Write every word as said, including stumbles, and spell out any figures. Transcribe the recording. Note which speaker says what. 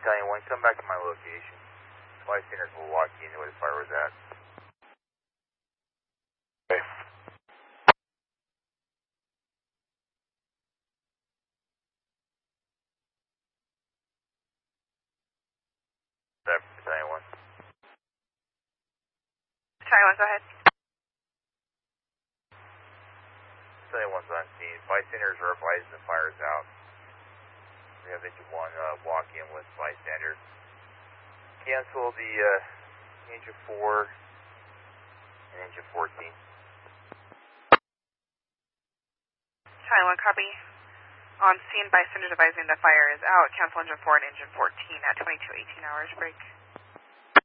Speaker 1: Battalion one, come back to my location. Bystanders will walk you into where the fire was at. Okay. Battalion one.
Speaker 2: Battalion one, go ahead.
Speaker 1: Battalion one's on scene. Bystanders are advised the fire is out. We have engine one uh, walk in with bystanders. Cancel the uh, engine four and engine fourteen.
Speaker 2: Battalion one, copy. On scene, bystanders advising the fire is out. Cancel engine four and engine fourteen at twenty-two eighteen hours break.